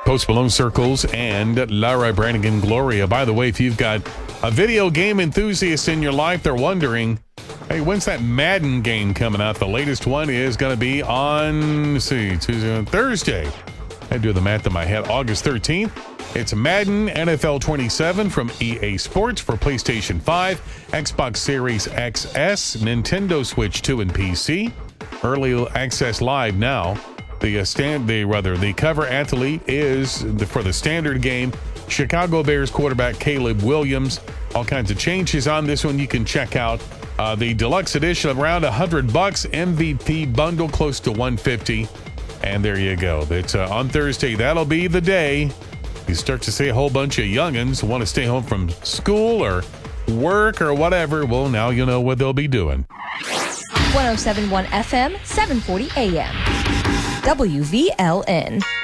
Post Malone Circles, and Lara Branigan Gloria. By the way, if you've got a video game enthusiast in your life, they're wondering, hey, when's that Madden game coming out? The latest one is going to be on, Thursday. I do the math in my head. August 13th. It's Madden NFL 27 from EA Sports for PlayStation 5, Xbox Series XS, Nintendo Switch 2, and PC. Early access live now. The cover athlete is for the standard game, Chicago Bears quarterback Caleb Williams. All kinds of changes on this one. You can check out the deluxe edition of around $100, MVP bundle close to $150. And there you go. It's on Thursday. That'll be the day you start to see a whole bunch of youngins want to stay home from school or work or whatever. Well, now you know what they'll be doing. 107.1 FM, 740 AM. WVLN.